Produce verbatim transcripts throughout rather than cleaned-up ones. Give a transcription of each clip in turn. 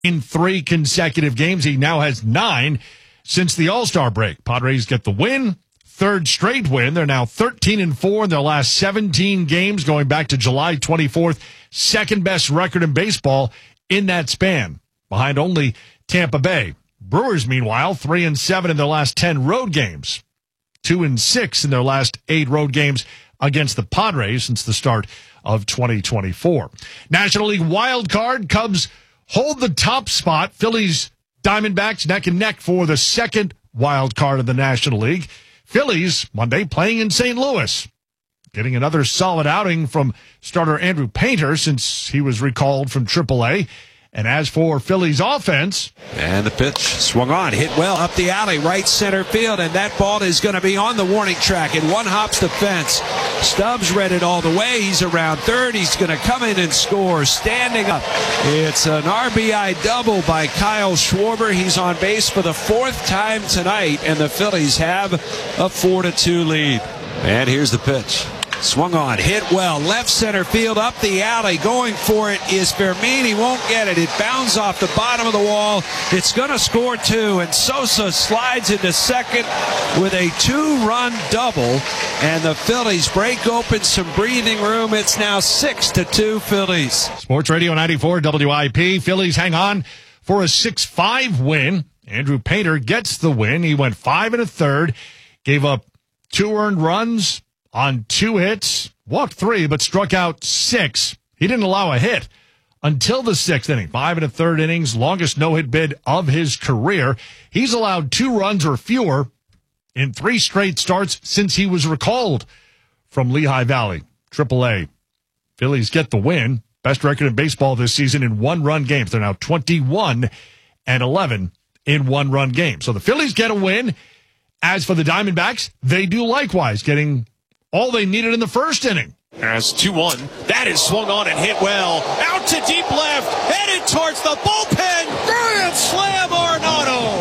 in three consecutive games. He now has nine since the All-Star break. Padres get the win, third straight win. They're now thirteen and four in their last seventeen games going back to July twenty-fourth. Second best record in baseball in that span, behind only Tampa Bay. Brewers, meanwhile, three and seven in their last ten road games, two and six in their last eight road games against the Padres since the start of twenty twenty-four. National League wild card, Cubs hold the top spot. Phillies, Diamondbacks neck and neck for the second wild card of the National League. Phillies, Monday, playing in Saint Louis, getting another solid outing from starter Andrew Painter since he was recalled from triple A. And as for Phillies offense. And the pitch swung on, hit well up the alley, right center field, and that ball is going to be on the warning track. It one hops the fence. Stubbs read it all the way. He's around third. He's going to come in and score standing up. It's an R B I double by Kyle Schwarber. He's on base for the fourth time tonight, and the Phillies have a four to two lead. And here's the pitch. Swung on, hit well, left center field, up the alley. Going for it is Fermin. He won't get it. It bounds off the bottom of the wall. It's going to score two, and Sosa slides into second with a two-run double, and the Phillies break open some breathing room. It's now six to two Phillies. Sports Radio ninety-four W I P. Phillies hang on for a six five win. Andrew Painter gets the win. He went five and a third, gave up two earned runs on two hits, walked three, but struck out six. He didn't allow a hit until the sixth inning. Five and a third innings, longest no-hit bid of his career. He's allowed two runs or fewer in three straight starts since he was recalled from Lehigh Valley, triple A. Phillies get the win. Best record in baseball this season in one-run games. They're now twenty-one and eleven in one-run games. So the Phillies get a win. As for the Diamondbacks, they do likewise, getting all they needed in the first inning. As two one, that is swung on and hit well. Out to deep left, headed towards the bullpen. Grand slam, Arenado.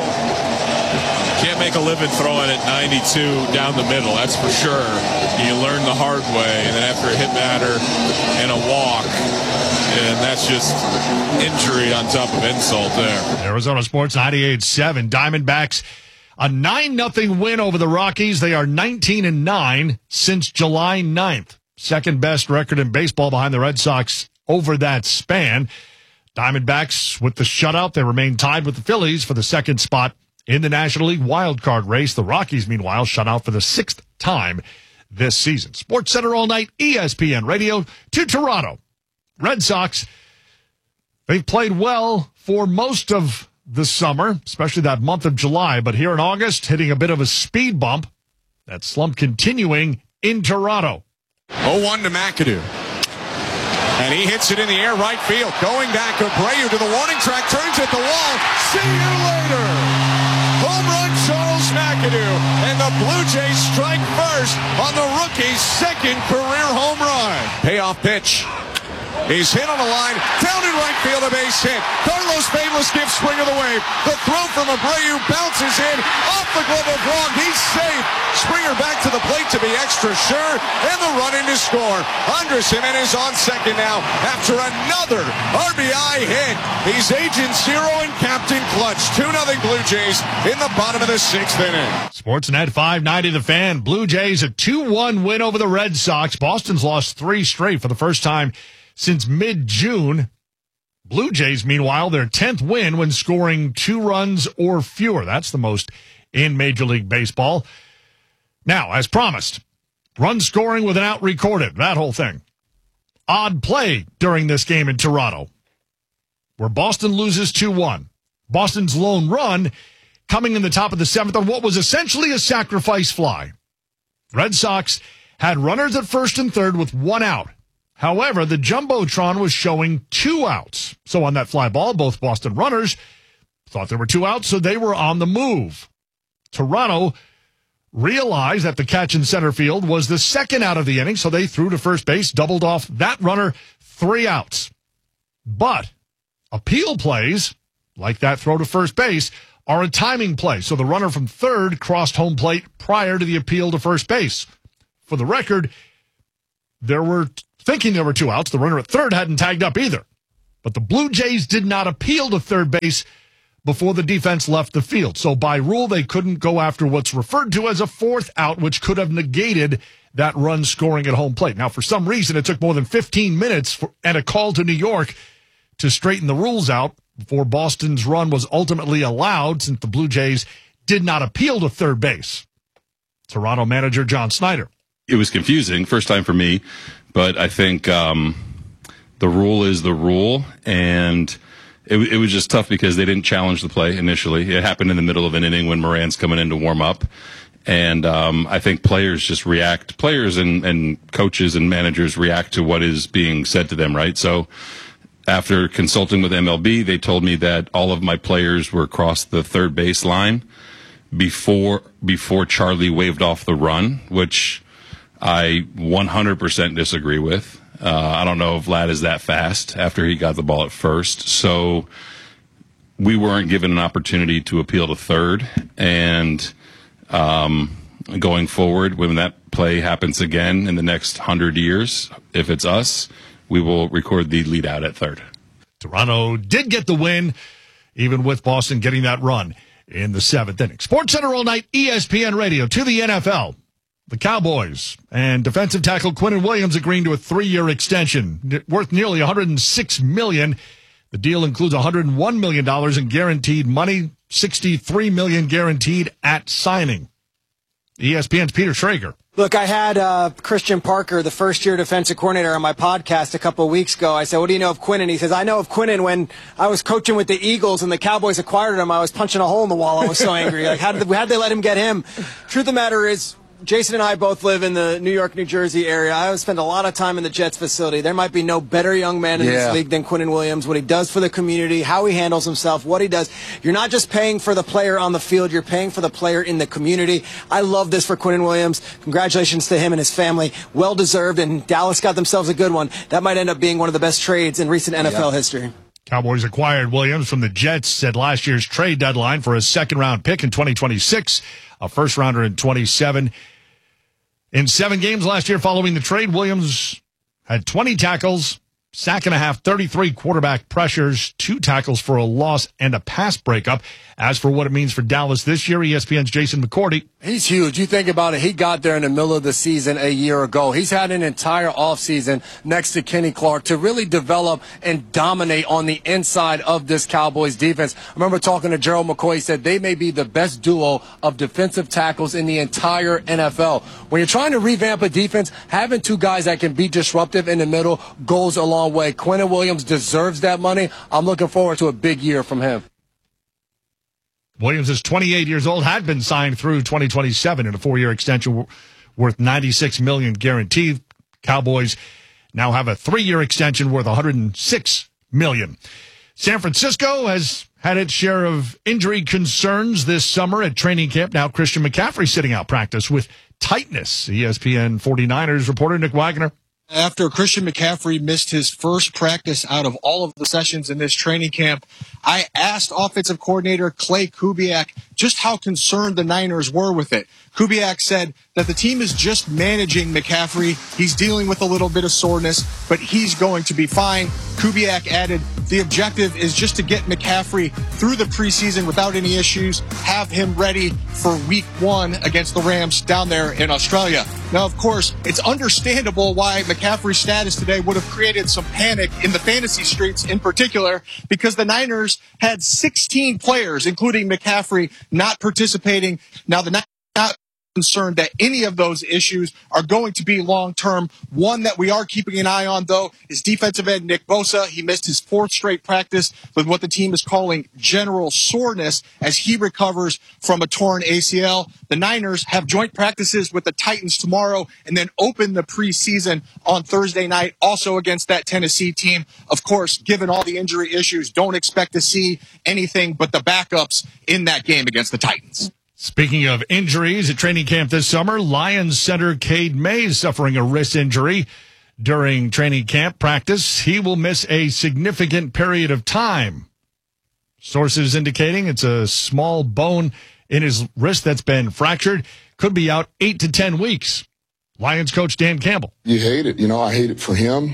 Can't make a living throwing at ninety-two down the middle, that's for sure. You learn the hard way, and then after a hit batter and a walk, and that's just injury on top of insult there. Arizona Sports ninety-eight seven. Diamondbacks, a nine nothing win over the Rockies. They are nineteen and nine since July ninth. Second best record in baseball behind the Red Sox over that span. Diamondbacks with the shutout. They remain tied with the Phillies for the second spot in the National League wildcard race. The Rockies, meanwhile, shut out for the sixth time this season. Sports Center all night, E S P N Radio to Toronto. Red Sox, they've played well for most of the summer, especially that month of July, but here in August, hitting a bit of a speed bump. That slump continuing in Toronto. oh one to McAdoo. And he hits it in the air right field. Going back, Abreu to the warning track, turns at the wall. See you later. Home run, Charles McAdoo. And the Blue Jays strike first on the rookie's second career home run. Payoff pitch. He's hit on the line, down in right field, a base hit. Carlos Bayless gives Springer the wave. The throw from Abreu bounces in, off the glove of Wong. He's safe. Springer back to the plate to be extra sure, and the run in to score. Andres Jimenez on second now after another R B I hit. He's Agent Zero and Captain Clutch. two nothing Blue Jays in the bottom of the sixth inning. Sportsnet five ninety The Fan. Blue Jays a two one win over the Red Sox. Boston's lost three straight for the first time since mid-June. Blue Jays, meanwhile, their tenth win when scoring two runs or fewer. That's the most in Major League Baseball. Now, as promised, run scoring with an out recorded, that whole thing. Odd play during this game in Toronto, where Boston loses two one. Boston's lone run coming in the top of the seventh on what was essentially a sacrifice fly. Red Sox had runners at first and third with one out. However, the Jumbotron was showing two outs. So on that fly ball, both Boston runners thought there were two outs, so they were on the move. Toronto realized that the catch in center field was the second out of the inning, so they threw to first base, doubled off that runner, three outs. But appeal plays, like that throw to first base, are a timing play. So the runner from third crossed home plate prior to the appeal to first base. For the record, there were... Thinking there were two outs, the runner at third hadn't tagged up either. But the Blue Jays did not appeal to third base before the defense left the field. So by rule, they couldn't go after what's referred to as a fourth out, which could have negated that run scoring at home plate. Now, for some reason, it took more than fifteen minutes for, and a call to New York to straighten the rules out before Boston's run was ultimately allowed, since the Blue Jays did not appeal to third base. Toronto manager John Snyder. It was confusing, first time for me, but I think um, the rule is the rule, and it, it was just tough because they didn't challenge the play initially. It happened in the middle of an inning when Moran's coming in to warm up, and um, I think players just react. Players and, and coaches and managers react to what is being said to them, right? So after consulting with M L B, they told me that all of my players were across the third base line before before Charlie waved off the run, which I one hundred percent disagree with. Uh, I don't know if Vlad is that fast after he got the ball at first. So we weren't given an opportunity to appeal to third. And um, going forward, when that play happens again in the next hundred years, if it's us, we will record the lead out at third. Toronto did get the win, even with Boston getting that run in the seventh inning. Sports Center all night, E S P N Radio. To the N F L, the Cowboys and defensive tackle Quinnen Williams agreeing to a three-year extension worth nearly one hundred six million dollars. The deal includes one hundred one million dollars in guaranteed money, sixty-three million dollars guaranteed at signing. E S P N's Peter Schrager. Look, I had uh, Christian Parker, the first-year defensive coordinator, on my podcast a couple of weeks ago. I said, what do you know of Quinnen? He says, I know of Quinnen when I was coaching with the Eagles and the Cowboys acquired him. I was punching a hole in the wall. I was so angry. Like, how did they, how'd they let him get him? Truth of the matter is, Jason and I both live in the New York, New Jersey area. I spend a lot of time in the Jets facility. There might be no better young man in yeah. this league than Quinnen Williams. What he does for the community, how he handles himself, what he does. You're not just paying for the player on the field. You're paying for the player in the community. I love this for Quinnen Williams. Congratulations to him and his family. Well deserved, and Dallas got themselves a good one. That might end up being one of the best trades in recent N F L yeah. history. Cowboys acquired Williams from the Jets at last year's trade deadline for a second-round pick in twenty twenty-six, a first-rounder in twenty-seven. In seven games last year following the trade, Williams had twenty tackles, sack and a half, thirty-three quarterback pressures, two tackles for a loss, and a pass breakup. As for what it means for Dallas this year, E S P N's Jason McCourty. He's huge. You think about it. He got there in the middle of the season a year ago. He's had an entire offseason next to Kenny Clark to really develop and dominate on the inside of this Cowboys defense. I remember talking to Gerald McCoy. He said they may be the best duo of defensive tackles in the entire N F L. When you're trying to revamp a defense, having two guys that can be disruptive in the middle goes a long way. Quinnen Williams deserves that money. I'm looking forward to a big year from him. Williams is twenty-eight years old, had been signed through twenty twenty-seven in a four-year extension worth ninety-six million dollars guaranteed. Cowboys now have a three-year extension worth one hundred six million dollars. San Francisco has had its share of injury concerns this summer at training camp. Now Christian McCaffrey sitting out practice with tightness. E S P N forty-niners reporter Nick Wagner. After Christian McCaffrey missed his first practice out of all of the sessions in this training camp, I asked offensive coordinator Clay Kubiak just how concerned the Niners were with it. Kubiak said that the team is just managing McCaffrey. He's dealing with a little bit of soreness, but he's going to be fine. Kubiak added, the objective is just to get McCaffrey through the preseason without any issues, have him ready for week one against the Rams down there in Australia. Now, of course, it's understandable why McCaffrey's status today would have created some panic in the fantasy streets in particular, because the Niners had sixteen players, including McCaffrey, not participating. Now, the Niners are not concerned that any of those issues are going to be long-term. One that we are keeping an eye on, though, is defensive end Nick Bosa. He missed his fourth straight practice with what the team is calling general soreness as he recovers from a torn A C L. The Niners have joint practices with the Titans tomorrow and then open the preseason on Thursday night, also against that Tennessee team. Of course, given all the injury issues, don't expect to see anything but the backups in that game against the Titans. Speaking of injuries at training camp this summer, Lions center Cade Mays suffering a wrist injury during training camp practice. He will miss a significant period of time. Sources indicating it's a small bone in his wrist that's been fractured. Could be out eight to ten weeks. Lions coach Dan Campbell. You hate it. You know, I hate it for him.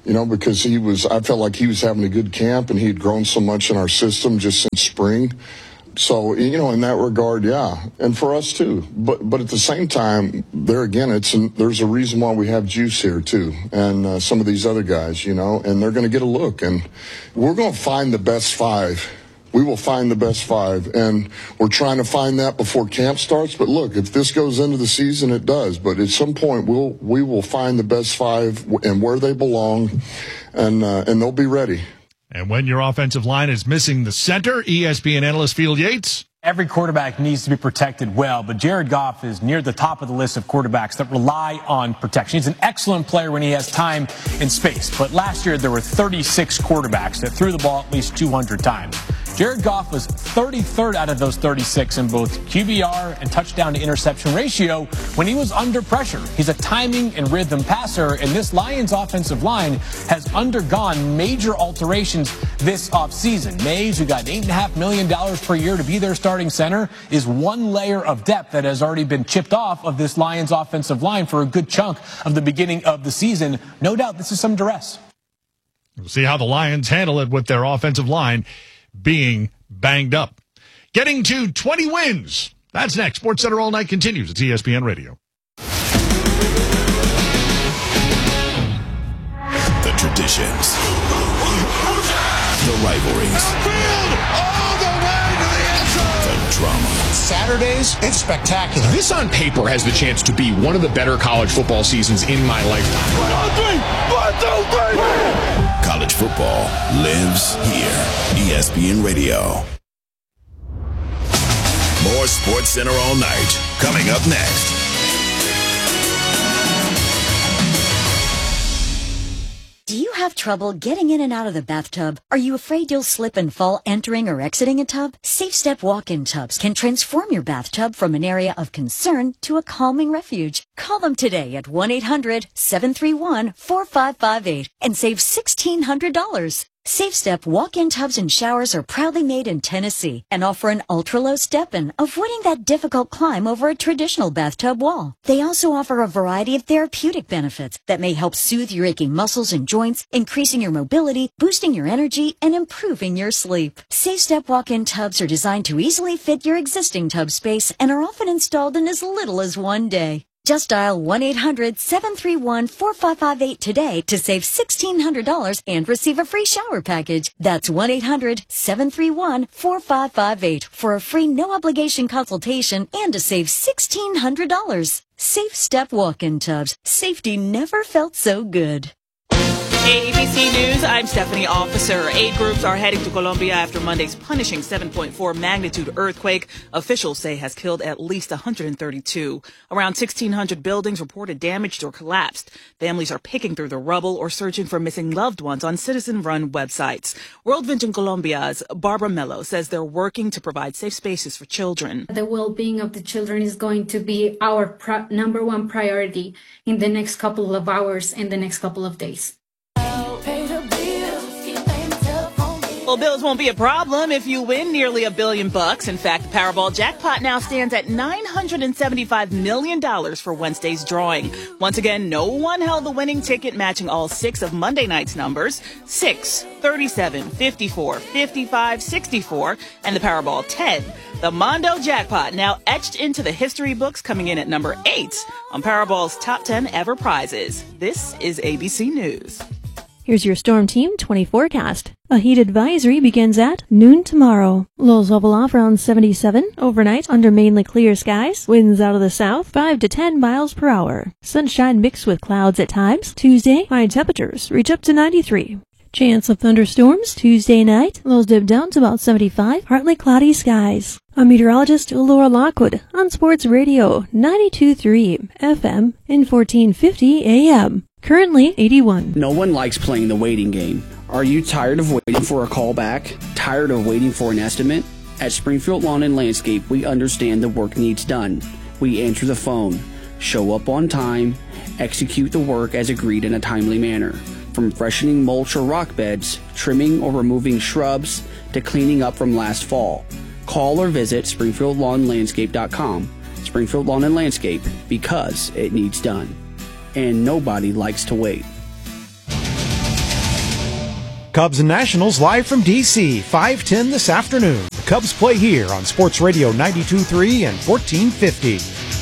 you know, because he was, I felt like he was having a good camp and he had grown so much in our system just since spring. So, you know, in that regard, yeah, and for us too. But but at the same time, there again, it's an, there's a reason why we have Juice here too, and uh, some of these other guys, you know, and they're going to get a look, and we're going to find the best five. We will find the best five, and we're trying to find that before camp starts. But look, if this goes into the season, it does. But at some point, we'll we will find the best five and where they belong, and uh, and they'll be ready. And when your offensive line is missing the center, E S P N analyst Field Yates. Every quarterback needs to be protected well, but Jared Goff is near the top of the list of quarterbacks that rely on protection. He's an excellent player when he has time and space, but last year there were thirty-six quarterbacks that threw the ball at least two hundred times. Jared Goff was thirty-third out of those thirty-six in both Q B R and touchdown to interception ratio when he was under pressure. He's a timing and rhythm passer, and this Lions offensive line has undergone major alterations this offseason. Mays, who got eight point five million dollars per year to be their starting center, is one layer of depth that has already been chipped off of this Lions offensive line for a good chunk of the beginning of the season. No doubt this is some duress. We'll see how the Lions handle it with their offensive line being banged up. Getting to twenty wins. That's next. SportsCenter All Night continues. It's E S P N Radio. The traditions. The rivalries. The drama. Saturdays, it's spectacular. This on paper has the chance to be one of the better college football seasons in my lifetime. One, two, three. One, two, three. College football lives here. E S P N Radio. More SportsCenter All Night coming up next. Do you have trouble getting in and out of the bathtub? Are you afraid you'll slip and fall entering or exiting a tub? Safe Step walk-in tubs can transform your bathtub from an area of concern to a calming refuge. Call them today at one eight hundred seven three one four five five eight and save sixteen hundred dollars. Safe Step walk-in tubs and showers are proudly made in Tennessee and offer an ultra-low step-in, avoiding that difficult climb over a traditional bathtub wall. They also offer a variety of therapeutic benefits that may help soothe your aching muscles and joints, increasing your mobility, boosting your energy, and improving your sleep. Safe Step walk-in tubs are designed to easily fit your existing tub space and are often installed in as little as one day. Just dial one eight hundred seven three one four five five eight today to save sixteen hundred dollars and receive a free shower package. That's one eight hundred seven three one four five five eight for a free no-obligation consultation and to save sixteen hundred dollars. Safe Step walk-in tubs. Safety never felt so good. A B C News, I'm Stephanie Officer. Aid groups are heading to Colombia after Monday's punishing seven point four magnitude earthquake officials say has killed at least one hundred thirty-two. Around sixteen hundred buildings reported damaged or collapsed. Families are picking through the rubble or searching for missing loved ones on citizen-run websites. World Vision Colombia's Barbara Mello says they're working to provide safe spaces for children. The well-being of the children is going to be our pro- number one priority in the next couple of hours, in the next couple of days. Well, bills won't be a problem if you win nearly a billion bucks. In fact, the Powerball jackpot now stands at nine hundred seventy-five million dollars for Wednesday's drawing. Once again, no one held the winning ticket, matching all six of Monday night's numbers: six, thirty-seven, fifty-four, fifty-five, sixty-four, and the Powerball ten. The Mondo jackpot now etched into the history books, coming in at number eight on Powerball's top ten ever prizes. This is A B C News. Here's your Storm Team twenty forecast. A heat advisory begins at noon tomorrow. Lows level off around seventy-seven. Overnight, under mainly clear skies. Winds out of the south, five to ten miles per hour. Sunshine mixed with clouds at times. Tuesday, high temperatures reach up to ninety-three. Chance of thunderstorms Tuesday night. Lows dip down to about seventy-five. Partly cloudy skies. I'm meteorologist Laura Lockwood on Sports Radio ninety-two point three F M and fourteen fifty A M. Currently eighty-one. No one likes playing the waiting game. Are you tired of waiting for a call back? Tired of waiting for an estimate? At Springfield Lawn and Landscape, we understand the work needs done. We answer the phone, show up on time, execute the work as agreed in a timely manner. From freshening mulch or rock beds, trimming or removing shrubs, to cleaning up from last fall. Call or visit springfield lawn landscape dot com. Springfield Lawn and Landscape, because it needs done. And nobody likes to wait. Cubs and Nationals live from D C, five ten this afternoon. The Cubs play here on Sports Radio ninety-two point three and fourteen fifty.